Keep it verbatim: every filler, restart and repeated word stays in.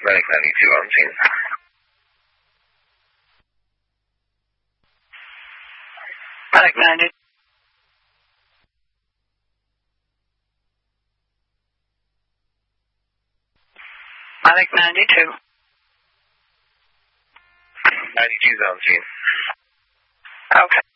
Medic ninety-two on scene. Medic ninety. Medic ninety-two. ninety-two's on scene. Okay.